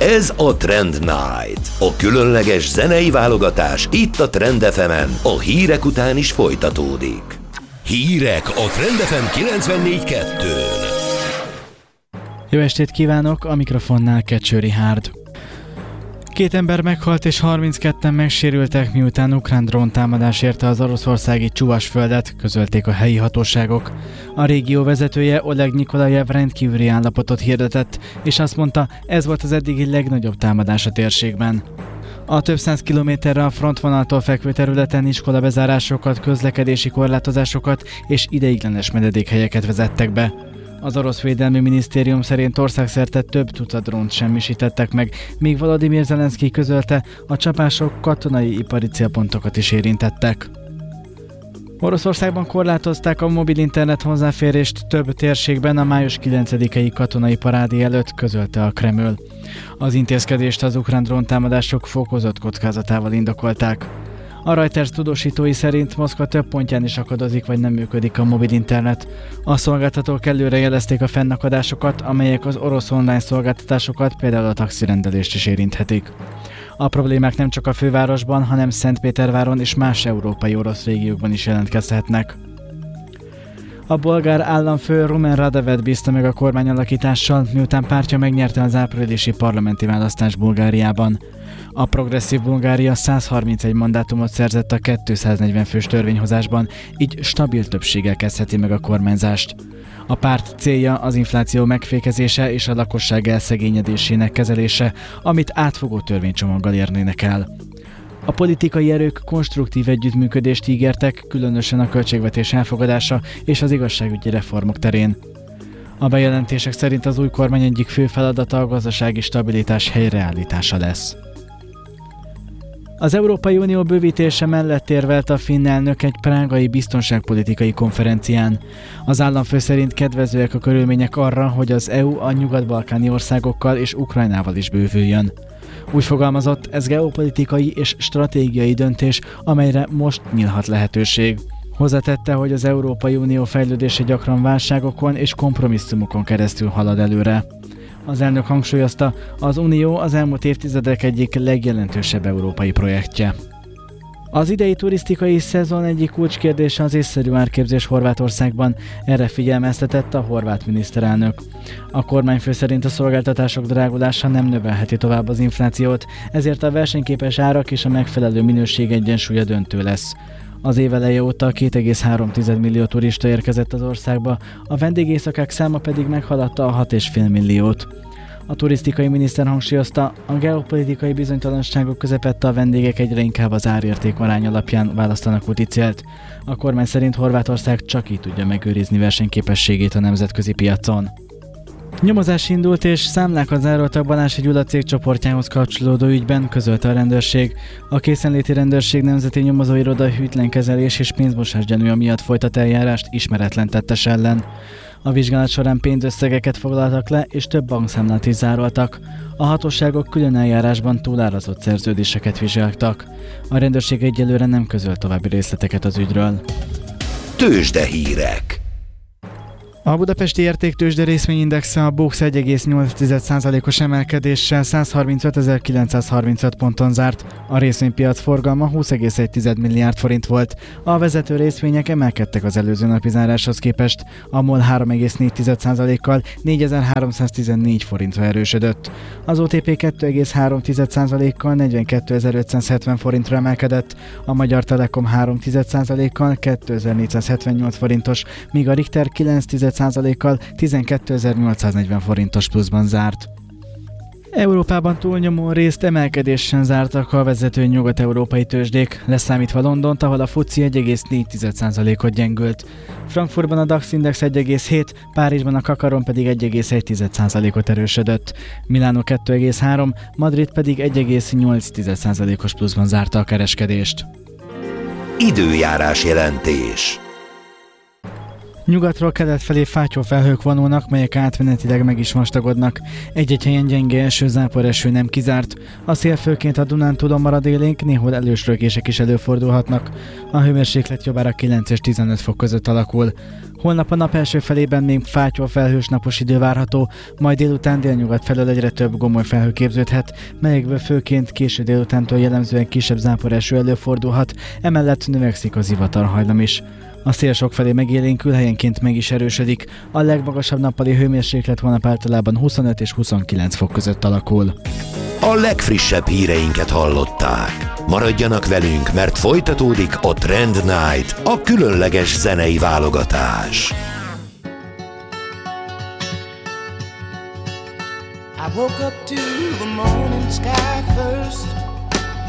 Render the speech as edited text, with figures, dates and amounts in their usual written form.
Ez a Trend Night, a különleges zenei válogatás itt a Trend FM-en, a hírek után is folytatódik. Hírek a Trend FM 94.2-n. Jó estét kívánok, a mikrofonnál Kecső Richárd. 2 ember meghalt és 32-en megsérültek, miután ukrán dróntámadás érte az oroszországi Csuvasföldet, közölték a helyi hatóságok. A régió vezetője Oleg Nikolajev rendkívüli állapotot hirdetett, és azt mondta, ez volt az eddigi legnagyobb támadás a térségben. A több száz kilométerre a frontvonaltól fekvő területen iskolabezárásokat, közlekedési korlátozásokat és ideiglenes menedékhelyeket vezettek be. Az orosz védelmi minisztérium szerint országszerte több tucat drónt semmisítettek meg, míg Volodymyr Zelenszkij közölte, a csapások katonai ipari célpontokat is érintettek. Oroszországban korlátozták a mobil internet hozzáférést több térségben a május 9-i katonai parádé előtt, közölte a Kreml. Az intézkedést az ukrán dróntámadások fokozott kockázatával indokolták. A Reuters tudósítói szerint Moszkva több pontján is akadozik vagy nem működik a mobil internet. A szolgáltatók előre jelezték a fennakadásokat, amelyek az orosz online szolgáltatásokat, például a taxirendelést is érinthetik. A problémák nem csak a fővárosban, hanem Szentpéterváron és más európai orosz régiókban is jelentkezhetnek. A bolgár államfő Rumen Radevet bízta meg a kormányalakítással, miután pártja megnyerte az áprilisi parlamenti választást Bulgáriában. A progresszív Bulgária 131 mandátumot szerzett a 240 fős törvényhozásban, így stabil többséggel kezdheti meg a kormányzást. A párt célja az infláció megfékezése és a lakosság elszegényedésének kezelése, amit átfogó törvénycsomaggal érnének el. A politikai erők konstruktív együttműködést ígértek, különösen a költségvetés elfogadása és az igazságügyi reformok terén. A bejelentések szerint az új kormány egyik fő feladata a gazdasági stabilitás helyreállítása lesz. Az Európai Unió bővítése mellett érvelt a finn elnök egy prágai biztonságpolitikai konferencián. Az államfő szerint kedvezőek a körülmények arra, hogy az EU a nyugat-balkáni országokkal és Ukrajnával is bővüljön. Úgy fogalmazott, ez geopolitikai és stratégiai döntés, amelyre most nyílhat lehetőség. Hozzátette, hogy az Európai Unió fejlődése gyakran válságokon és kompromisszumokon keresztül halad előre. Az elnök hangsúlyozta, az Unió az elmúlt évtizedek egyik legjelentősebb európai projektje. Az idei turisztikai szezon egyik kulcskérdése az észszerű árképzés Horvátországban, erre figyelmeztetett a horvát miniszterelnök. A kormányfő szerint a szolgáltatások drágulása nem növelheti tovább az inflációt, ezért a versenyképes árak és a megfelelő minőség egyensúlya döntő lesz. Az év eleje óta 2,3 millió turista érkezett az országba, a vendégészakák száma pedig meghaladta a 6,5 milliót. A turisztikai miniszter hangsúlyozta, a geopolitikai bizonytalanságok közepette a vendégek egyre inkább az árérték arány alapján választanak úti célt. A kormány szerint Horvátország csak így tudja megőrizni versenyképességét a nemzetközi piacon. Nyomozás indult és számlákat zároltak Balási Gyula cégcsoportjához kapcsolódó ügyben, közölte a rendőrség. A készenléti rendőrség nemzeti nyomozóiroda hűtlenkezelés és pénzmosás gyanúja miatt folytat eljárást ismeretlen tettes ellen. A vizsgálat során pénzösszegeket foglaltak le és több bankszámlát is zároltak. A hatóságok külön eljárásban túlárazott szerződéseket vizsgáltak. A rendőrség egyelőre nem közöl további részleteket az ügyről. Tőzsdehírek. A budapesti értéktőzsde részvényindexe a BUX 1,8%-os emelkedéssel 135.935 ponton zárt. A részvénypiac forgalma 20,1 milliárd forint volt. A vezető részvények emelkedtek az előző napi záráshoz képest. A MOL 3,4%-kal 4.314 forintra erősödött. Az OTP 2,3%-kal 42.570 forintra emelkedett. A Magyar Telekom 3,1%-kal 2.478 forintos, míg a Richter 9,1%-kal 12.840 forintos pluszban zárt. Európában túlnyomó részt emelkedésen zártak a vezető nyugat-európai tőzsdék, leszámítva Londont, ahol a FTSE 1,4%-ot gyengült. Frankfurtban a DAX index 1,7, Párizsban a Kakaron pedig 1,1%-ot erősödött. Milánó 2,3, Madrid pedig 1,8%-os pluszban zárta a kereskedést. Időjárás jelentés. Nyugatról kelet felé fátyolfelhők vonulnak, melyek átmenetileg meg is vastagodnak. Egy-egy helyen gyenge eső, záporeső nem kizárt. A szél főként a Dunántúlon marad élénk, néhol elősrögések is előfordulhatnak. A hőmérséklet jobbára 9 és 15 fok között alakul. Holnap a nap első felében még fátyolfelhős napos idő várható, majd délután délnyugat felől egyre több gomoly felhő képződhet, melyekből főként késő délutántól jellemzően kisebb záporeső előfordulhat, emellett növekszik az zivatarhajlam is. A szél sokfelé megélénkül, helyenként meg is erősödik. A legmagasabb nappali hőmérséklet holnap általában 25 és 29 fok között alakul. A legfrissebb híreinket hallották. Maradjanak velünk, mert folytatódik a Trend Night, a különleges zenei válogatás. I woke up to the morning sky first.